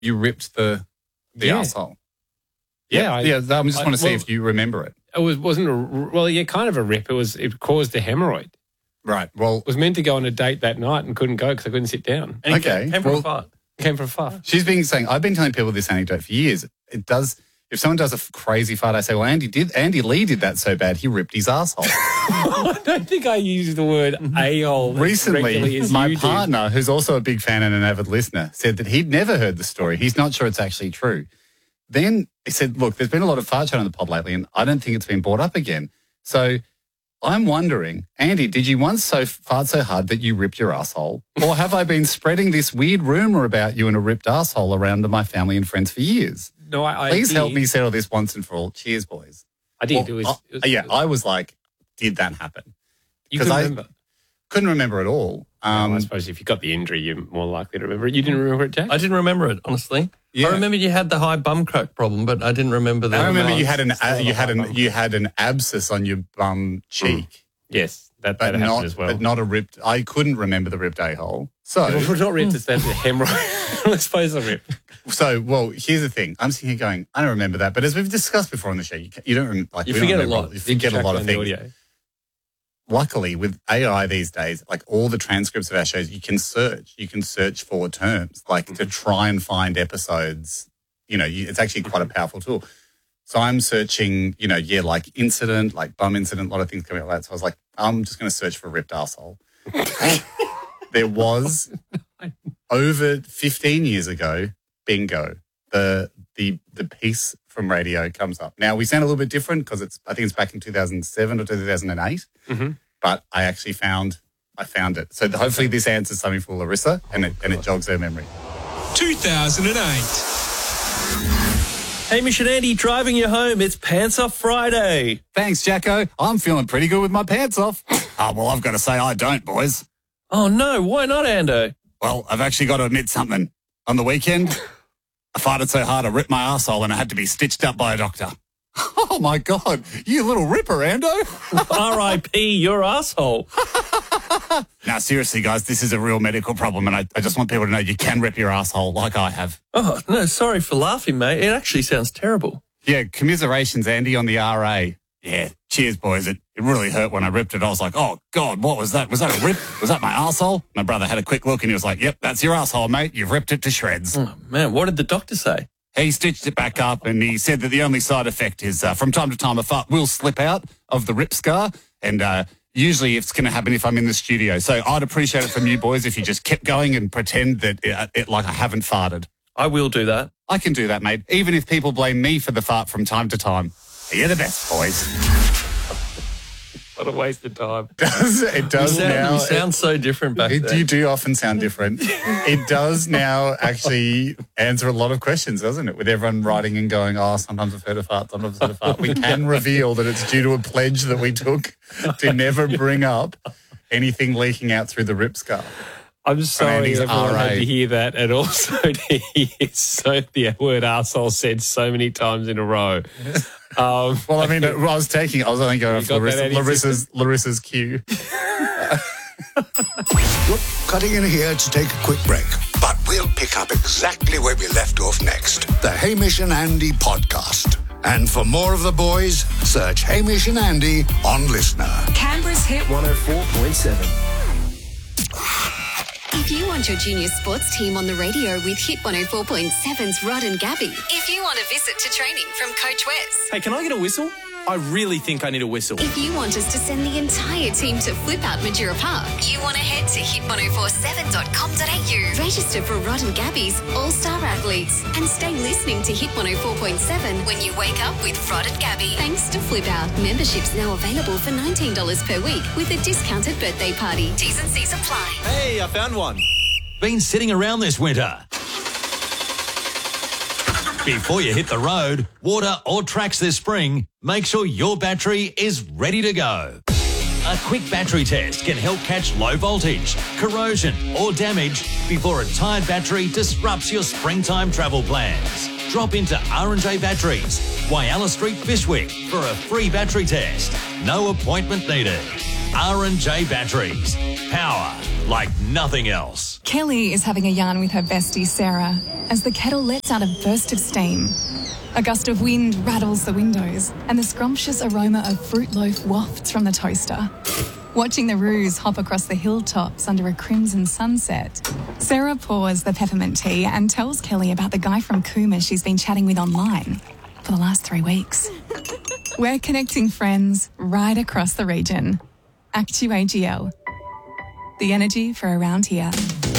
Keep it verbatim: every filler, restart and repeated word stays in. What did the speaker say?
You ripped the the Yeah. asshole. Yeah, Yeah, I- yeah. I just I- want to see well- if you remember it. It was, wasn't a, well, yeah, kind of a rip. It was, it caused a hemorrhoid. Right. Well, Was meant to go on a date that night and couldn't go because I couldn't sit down. And he Okay, came from well- a fart. Came for a fuff. she's been saying, I've been telling people this anecdote for years. It does, if someone does a f- crazy fart, I say, well, Andy did, Andy Lee did that so bad, he ripped his asshole. I don't think I used the word a-hole as regularly Recently, as my you did. partner, who's also a big fan and an avid listener, said that he'd never heard the story. He's not sure it's actually true. Then he said, look, there's been a lot of fart chat on the pod lately, and I don't think it's been brought up again. So I'm wondering, Andy, did you once so fart so hard that you ripped your asshole? Or have I been spreading this weird rumor about you and a ripped asshole around to my family and friends for years? No, I, I Please did. help me settle this once and for all. Cheers, boys. I did. Well, it was, I- it was- yeah, I was like, did that happen? You 'cause can I- remember. Couldn't remember at all. Um, well, I suppose if you got the injury, you're more likely to remember it. You didn't remember it, Jack? I didn't remember it, honestly. Yeah. I remember you had the high bum crack problem, but I didn't remember the. I remember you had an Still uh, you a had high an bum. you had an abscess on your bum cheek, yes, that, but that happened not as well. but not a ripped. I couldn't remember the ripped a hole. So Well, not ripped, it's that hemorrhoid. I suppose a rip. so well. Here's the thing. I'm sitting here going, I don't remember that. But as we've discussed before on the show, you, ca- you don't rem- like You we don't forget a remember- lot. You forget a Track lot on of the things. audio. Luckily, with A I these days, like all the transcripts of our shows, you can search. You can search for terms, like to try and find episodes. You know, you, it's actually quite a powerful tool. So I'm searching, you know, yeah, like incident, like bum incident, a lot of things coming up like that. So I was like, I'm just going to search for ripped arsehole. There was, over fifteen years ago, bingo, the the the piece from radio comes up. Now, we sound a little bit different because it's, I think it's back in two thousand seven or two thousand eight, Mhm. but I actually found, I found it. So hopefully this answers something for Larissa and it, and it jogs her memory. two thousand eight. Hamish and Andy driving you home. It's Pants Off Friday. Thanks, Jacko. I'm feeling pretty good with my pants off. Oh, well, I've got to say I don't, boys. Oh, no. Why not, Ando? Well, I've actually got to admit something. On the weekend, I farted so hard I ripped my arsehole and I had to be stitched up by a doctor. Oh, my God. You little ripper, Ando. R I P your asshole. Now, seriously, guys, this is a real medical problem, and I, I just want people to know you can rip your asshole like I have. Oh, no, sorry for laughing, mate. It actually sounds terrible. Yeah, commiserations, Andy, on the R A. Yeah, cheers, boys. It, it really hurt when I ripped it. I was like, oh, God, what was that? Was that a rip? Was that my arsehole? My brother had a quick look, and he was like, yep, that's your asshole, mate. You've ripped it to shreds. Oh, man, what did the doctor say? He stitched it back up, and he said that the only side effect is uh, from time to time a fart will slip out of the rip scar, and uh, usually it's going to happen if I'm in the studio. So I'd appreciate it from you boys if you just kept going and pretend that it, it like I haven't farted. I will do that. I can do that, mate, even if people blame me for the fart from time to time. You're the best, boys. What a waste of time. Does it You does sound, now? you sound so different back It, then. you do often sound different. It does now actually answer a lot of questions, doesn't it? With everyone writing and going, oh, sometimes I've heard a fart, sometimes I've heard a fart. We can reveal that it's due to a pledge that we took to never bring up anything leaking out through the rip scar. I'm sorry Andy's everyone R A. had to hear that, and also to hear so the word arsehole said so many times in a row. Um, Well, I mean, I was taking, I was only going You off got that Larissa, out of your Larissa's, Larissa's cue. We're cutting in here to take a quick break, but we'll pick up exactly where we left off next. The Hamish and Andy podcast. And for more of the boys, search Hamish and Andy on Listener. Canberra's Hit one oh four point seven. If you want your junior sports team on the radio with Hit one oh four point seven's Rod and Gabby. If you want a visit to training from Coach Wes. Hey, can I get a whistle? I really think I need a whistle. If you want us to send the entire team to Flip Out Majura Park. You want to head to hit ten forty-seven dot com dot a u. Register for Rod and Gabby's All-Star Athletes. And stay listening to Hit one oh four point seven when you wake up with Rod and Gabby. Thanks to Flip Out. Memberships now available for nineteen dollars per week with a discounted birthday party. T's and C's apply. Hey, I found one. Been sitting around this winter? Before you hit the road, water or tracks this spring, make sure your battery is ready to go. A quick battery test can help catch low voltage, corrosion or damage before a tired battery disrupts your springtime travel plans. Drop into R and J Batteries, Wyalla Street, Fishwick for a free battery test. No appointment needed. R and J Batteries. Power like nothing else. Kelly is having a yarn with her bestie Sarah as the kettle lets out a burst of steam. A gust of wind rattles the windows and the scrumptious aroma of fruit loaf wafts from the toaster. Watching the roos hop across the hilltops under a crimson sunset, Sarah pours the peppermint tea and tells Kelly about the guy from Cooma she's been chatting with online for the last three weeks. We're connecting friends right across the region. Actu A G L. The energy for around here.